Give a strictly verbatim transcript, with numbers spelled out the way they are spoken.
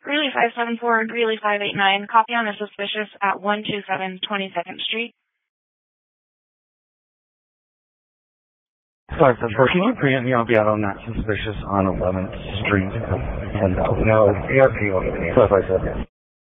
Greeley five seven four, Greeley five eight nine, copy on a suspicious at one two seven twenty-second Street. five seven four, can you preempt me? I'll be out on that suspicious on eleventh Street. And, uh, no, it's A R P over there. five five seven.